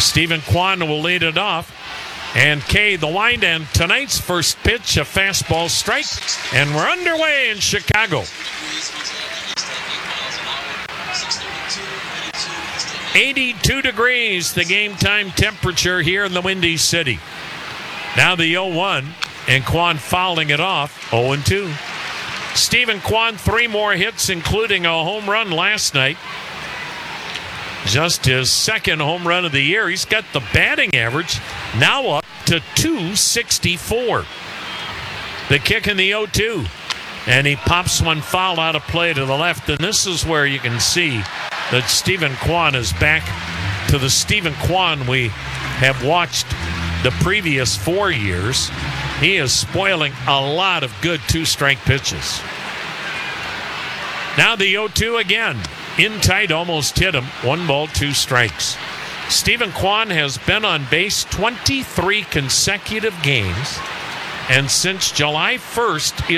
Stephen Kwan will lead it off. And Kay, the wind, and tonight's first pitch, a fastball strike. And we're underway in Chicago. 82 degrees, the game time temperature here in the Windy City. Now the 0-1, and Kwan fouling it off, 0-2. Stephen Kwan, 3 more hits, including a home run last night. Just his second home run of the year. He's got the batting average now up to .264. The kick in the 0-2. And he pops one foul out of play to the left. And this is where you can see that Stephen Kwan is back to the Stephen Kwan we have watched the previous 4 years. He is spoiling a lot of good 2-strike pitches. Now the 0-2 again. In tight, almost hit him. 1 ball, 2 strikes. Stephen Kwan has been on base 23 consecutive games. And since July 1st,